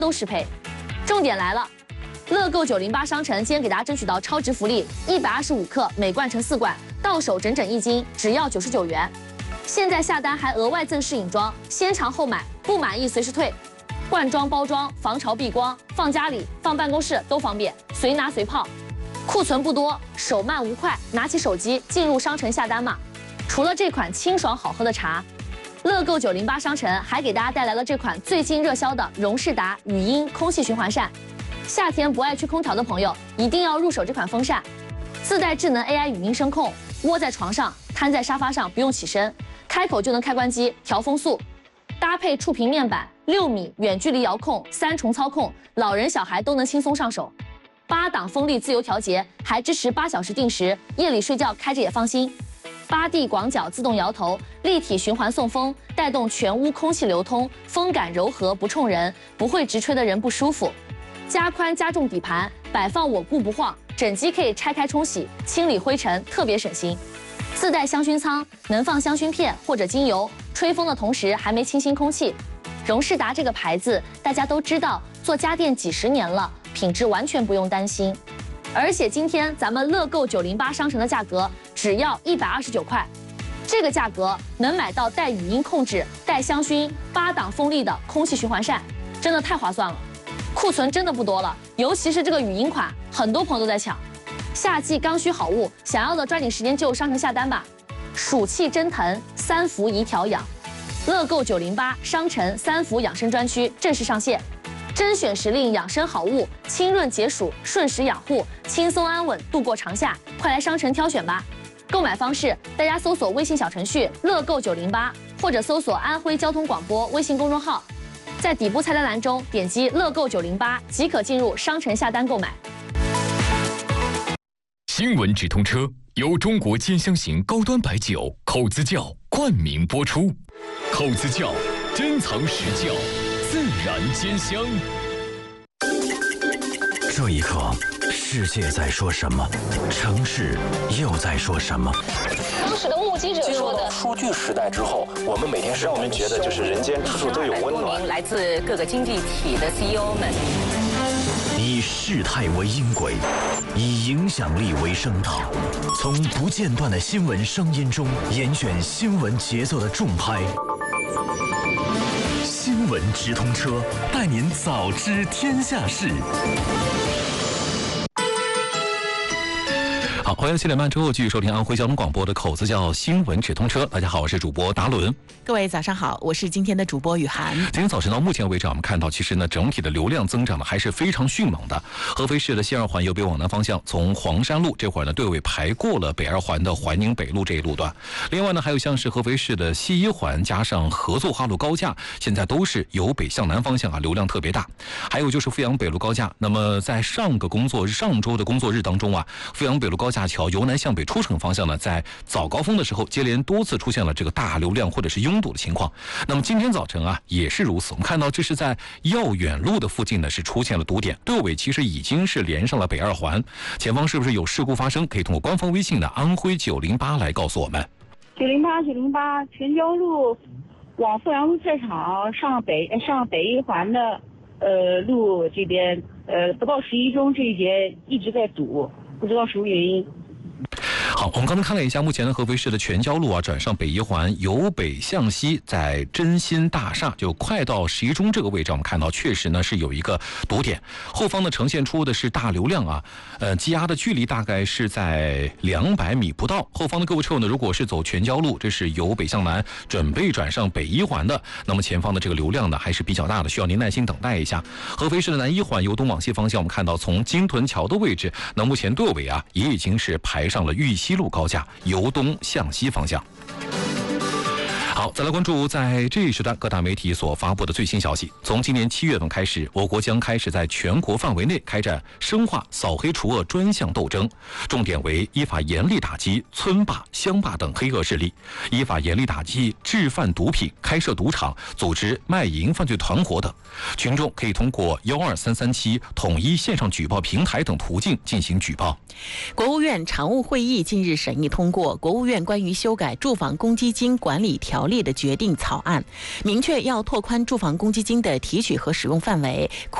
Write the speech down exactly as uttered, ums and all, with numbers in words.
都适配。重点来了，乐购九零八商城今天给大家争取到超值福利，一百二十五克每罐成四罐，到手整整一斤，只要九十九元。现在下单还额外赠试饮装，先尝后买，不满意随时退。罐装包装，防潮避光，放家里、放办公室都方便，随拿随泡。库存不多，手慢无快，拿起手机进入商城下单嘛。除了这款清爽好喝的茶，乐购九零八商城还给大家带来了这款最近热销的荣仕达语音空气循环扇。夏天不爱吹空调的朋友，一定要入手这款风扇。自带智能 A I 语音声控，窝在床上、瘫在沙发上不用起身，开口就能开关机调风速。搭配触屏面板，六米远距离遥控，三重操控，老人小孩都能轻松上手。八档风力自由调节，还支持八小时定时，夜里睡觉开着也放心。八 D 广角自动摇头，立体循环送风，带动全屋空气流通，风感柔和不冲人，不会直吹的人不舒服。加宽加重底盘，摆放稳固不晃，整机可以拆开冲洗，清理灰尘，特别省心。自带香薰仓，能放香薰片或者精油，吹风的同时还没清新空气。荣仕达这个牌子大家都知道，做家电几十年了，品质完全不用担心。而且今天咱们乐购九零八商城的价格只要一百二十九块，这个价格能买到带语音控制、带香薰、八档风力的空气循环扇，真的太划算了。库存真的不多了，尤其是这个语音款，很多朋友都在抢。夏季刚需好物，想要的抓紧时间进入商城下单吧。暑气蒸腾，三伏宜调养。乐购九零八商城三伏养生专区正式上线，甄选时令养生好物，清润解暑，顺时养护，轻松安稳度过长夏。快来商城挑选吧！购买方式，大家搜索微信小程序乐购九零八，或者搜索安徽交通广播微信公众号，在底部菜单栏中点击乐购九零八即可进入商城下单购买。 新闻直通车由中国兼香型高端白酒口子窖冠名播出，口子窖珍藏实窖，自然兼香。 这一刻，世界在说什么？城市又在说什么？ 当时的目击者说的， 数据时代之后，我们每天让我们觉得就是人间处处都有温暖。 来自各个经济体的 C E O 们， 以事态为音轨，以影响力为声道，从不间断的新闻声音中严选新闻节奏的重拍。新闻直通车，带您早知天下事。 好，欢迎七点半之后继续收听安徽交通广播的口子窖新闻直通车。大家好，我是主播达伦。 各位早上好，我是今天的主播雨涵。 今天早晨到目前为止，我们看到其实呢，整体的流量增长呢还是非常迅猛的。合肥市的西二环由北往南方向，从黄山路这会儿呢队尾排过了北二环的怀宁北路这一路段。另外呢，还有像是合肥市的西一环加上合作花路高架，现在都是由北向南方向啊，流量特别大。还有就是阜阳北路高架，那么在上个工作日上周的工作日当中啊，阜阳北路高架桥由南向北出城方向呢，在早高峰的时候接连多次出现了这个大流量或者是拥堵的情况。那么今天早晨啊也是如此，我们看到这是在耀远路的附近呢是出现了堵点，队尾其实已经是连上了北二环，前方是不是有事故发生？可以通过官方微信的安徽九零八来告诉我们。 九零八九零八全交路往阜阳路菜场上北上北一环的呃路这边呃不到十一中这一节一直在堵，不知道什么原因。 好，我们刚才看了一下，目前的合肥市的全交路啊，转上北一环，由北向西，在真心大厦就快到十一中这个位置，我们看到确实呢是有一个堵点，后方呢呈现出的是大流量啊，呃，积压的距离大概是在两百米不到。后方的各位车友呢，如果是走全交路，这是由北向南，准备转上北一环的，那么前方的这个流量呢还是比较大的，需要您耐心等待一下。合肥市的南一环由东往西方向，我们看到从金屯桥的位置，那目前队尾啊也已经是排上了玉溪路高架，由东向西方向。好，再来关注在这一时段各大媒体所发布的最新消息。从今年七月份开始，我国将开始在全国范围内开展深化扫黑除恶专项斗争，重点为依法严厉打击村霸、乡霸等黑恶势力，依法严厉打击制贩毒品、开设赌场、组织卖淫犯罪团伙等。群众可以通过幺二三三七统一线上举报平台等途径进行举报。 国务院常务会议近日审议通过《国务院关于修改住房公积金管理条条例的决定草案，明确要拓宽住房公积金的提取和使用范围。